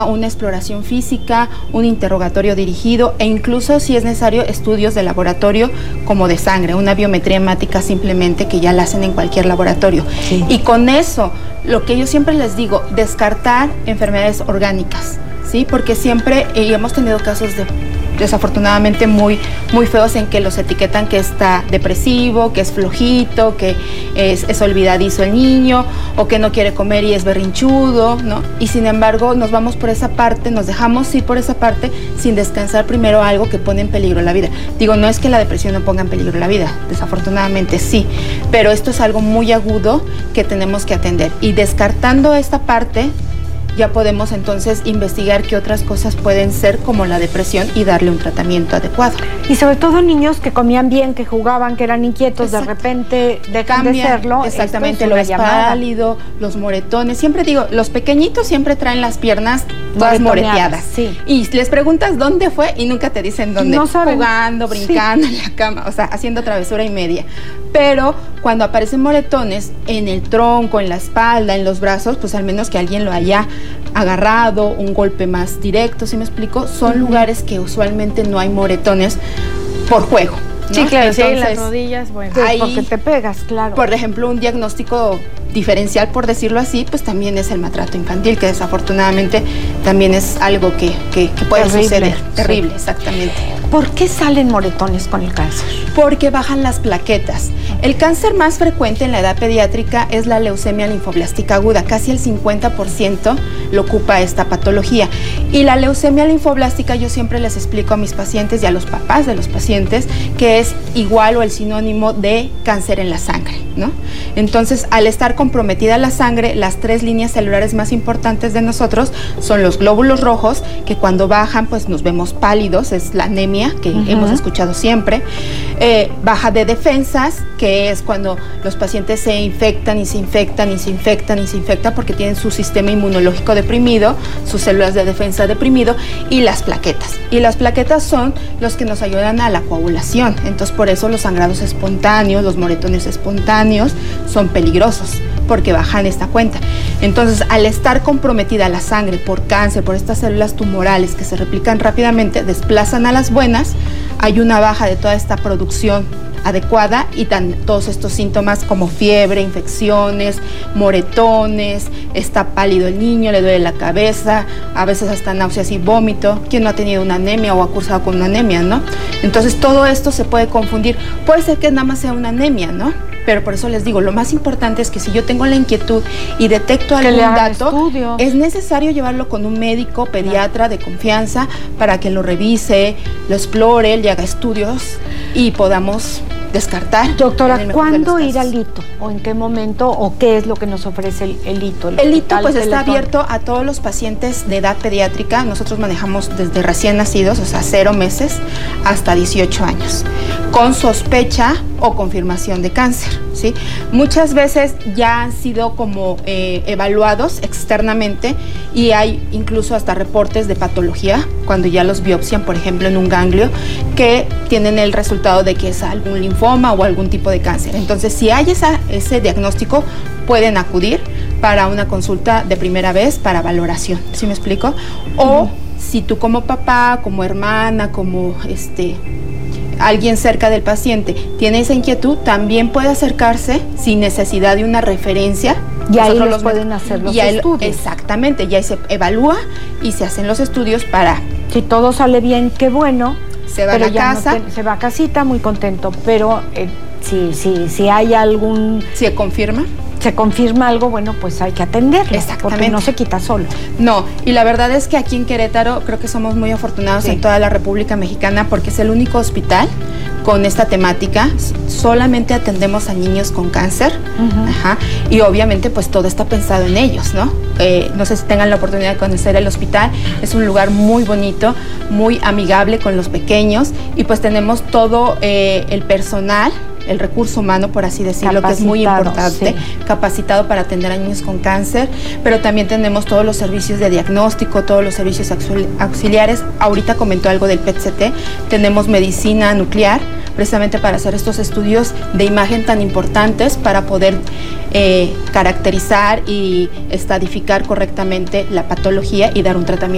una exploración física, un interrogatorio dirigido e incluso si es necesario estudios de laboratorio como de sangre, una biometría hemática simplemente que ya la hacen en cualquier laboratorio. Sí. Y con eso, lo que yo siempre les digo, descartar enfermedades orgánicas, ¿sí? Porque siempre hemos tenido casos de desafortunadamente muy feos en que los etiquetan que está depresivo, que es flojito, que es olvidadizo el niño, o que no quiere comer y es berrinchudo, ¿no? Y sin embargo nos vamos por esa parte, nos dejamos ir por esa parte sin descansar primero algo que pone en peligro la vida. Digo, no es que la depresión no ponga en peligro la vida, desafortunadamente sí, pero esto es algo muy agudo que tenemos que atender. Y descartando esta parte, ya podemos entonces investigar qué otras cosas pueden ser como la depresión y darle un tratamiento adecuado. Y sobre todo niños que comían bien, que jugaban, que eran inquietos, exacto, de repente dejan de serlo. Exactamente, lo pálido, los moretones. Siempre digo, los pequeñitos siempre traen las piernas todas moreteadas. Sí. Y les preguntas dónde fue y nunca te dicen dónde. No saben. Jugando, brincando, sí, en la cama, o sea, haciendo travesura y media. Pero cuando aparecen moretones en el tronco, en la espalda, en los brazos, pues al menos que alguien lo haya agarrado, un golpe más directo, ¿sí me explico? Son lugares que usualmente no hay moretones por juego, ¿no? Sí, claro. Entonces, sí, las rodillas, bueno, ahí, porque te pegas, claro. Por ejemplo, un diagnóstico diferencial, por decirlo así, pues también es el maltrato infantil, que desafortunadamente también es algo que puede suceder. Terrible, sí, exactamente. ¿Por qué salen moretones con el cáncer? Porque bajan las plaquetas. El cáncer más frecuente en la edad pediátrica es la leucemia linfoblástica aguda, casi el 50% lo ocupa esta patología. Y la leucemia linfoblástica, yo siempre les explico a mis pacientes y a los papás de los pacientes que es igual o el sinónimo de cáncer en la sangre, ¿no? Entonces, al estar comprometida la sangre, las 3 líneas celulares más importantes de nosotros son los glóbulos rojos, que cuando bajan pues nos vemos pálidos, es la anemia que hemos escuchado siempre, baja de defensas, que es cuando los pacientes se infectan y se infectan y se infectan y se infectan porque tienen su sistema inmunológico deprimido, sus células de defensa deprimido, y las plaquetas. Y las plaquetas son los que nos ayudan a la coagulación, entonces por eso los sangrados espontáneos, los moretones espontáneos son peligrosos, porque bajan esta cuenta. Entonces, al estar comprometida la sangre por cáncer, por estas células tumorales que se replican rápidamente, desplazan a las buenas, hay una baja de toda esta producción adecuada y todos estos síntomas como fiebre, infecciones, moretones, está pálido el niño, le duele la cabeza, a veces hasta náuseas y vómito. ¿Quién no ha tenido una anemia o ha cursado con una anemia, no? Entonces, todo esto se puede confundir. Puede ser que nada más sea una anemia, ¿no? Pero por eso les digo, lo más importante es que si yo tengo la inquietud y detecto algún dato, es necesario llevarlo con un médico, pediatra de confianza para que lo revise, lo explore, le haga estudios y podamos descartar. Doctora, ¿cuándo ir al hito? ¿O en qué momento? ¿O qué es lo que nos ofrece el hito? El hito pues está abierto a todos los pacientes de edad pediátrica. Nosotros manejamos desde recién nacidos, o sea, 0 meses, hasta 18 años, con sospecha o confirmación de cáncer, ¿sí? Muchas veces ya han sido como evaluados externamente y hay incluso hasta reportes de patología, cuando ya los biopsian, por ejemplo, en un ganglio, que tienen el resultado de que es algún linfoma o algún tipo de cáncer. Entonces, si hay ese diagnóstico, pueden acudir para una consulta de primera vez para valoración, ¿sí me explico? O si tú como papá, como hermana, como alguien cerca del paciente tiene esa inquietud, también puede acercarse sin necesidad de una referencia. Y ahí los pueden hacer los estudios. Exactamente, ya se evalúa y se hacen los estudios para... Si todo sale bien, qué bueno. Se va a la casa. Se va a casita, muy contento, pero si hay algún... ¿Se confirma? Se confirma algo, bueno, pues hay que atenderlo. Exactamente. Porque no se quita solo. No, y la verdad es que aquí en Querétaro creo que somos muy afortunados en toda la República Mexicana porque es el único hospital con esta temática. Solamente atendemos a niños con cáncer. Y obviamente pues todo está pensado en ellos, ¿no? No sé si tengan la oportunidad de conocer el hospital. Es un lugar muy bonito, muy amigable con los pequeños y pues tenemos todo el personal, el recurso humano, por así decirlo, que es muy importante, capacitado para atender a niños con cáncer, pero también tenemos todos los servicios de diagnóstico, todos los servicios auxiliares. Ahorita comentó algo del PET-CT, tenemos medicina nuclear, precisamente para hacer estos estudios de imagen tan importantes para poder caracterizar y estadificar correctamente la patología y dar un tratamiento